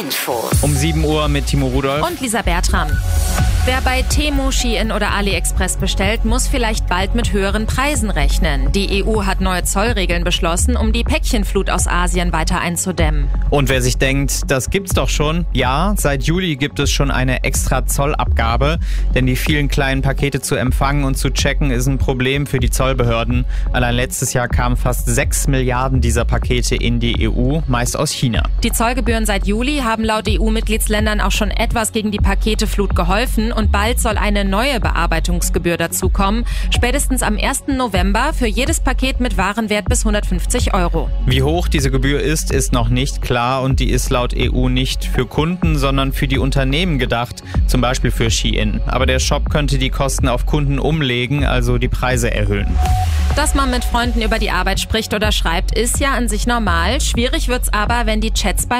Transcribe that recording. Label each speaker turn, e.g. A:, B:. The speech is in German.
A: Info.
B: Um 7 Uhr mit Timo Rudolph
C: und Lisa Bertram. Wer bei Temu, Shein oder AliExpress bestellt, muss vielleicht bald mit höheren Preisen rechnen. Die EU hat neue Zollregeln beschlossen, um die Päckchenflut aus Asien weiter einzudämmen.
B: Und wer sich denkt, das gibt's doch schon, ja, seit Juli gibt es schon eine extra Zollabgabe, denn die vielen kleinen Pakete zu empfangen und zu checken ist ein Problem für die Zollbehörden. Allein letztes Jahr kamen fast 6 Milliarden dieser Pakete in die EU, meist aus China.
C: Die Zollgebühren seit Juli haben laut EU-Mitgliedsländern auch schon etwas gegen die Paketeflut geholfen und bald soll eine neue Bearbeitungsgebühr dazukommen. Spätestens am 1. November für jedes Paket mit Warenwert bis 150 €.
B: Wie hoch diese Gebühr ist noch nicht klar und die ist laut EU nicht für Kunden, sondern für die Unternehmen gedacht, zum Beispiel für Shein. Aber der Shop könnte die Kosten auf Kunden umlegen, also die Preise erhöhen.
C: Dass man mit Freunden über die Arbeit spricht oder schreibt, ist ja an sich normal. Schwierig wird's aber, wenn die Chats beim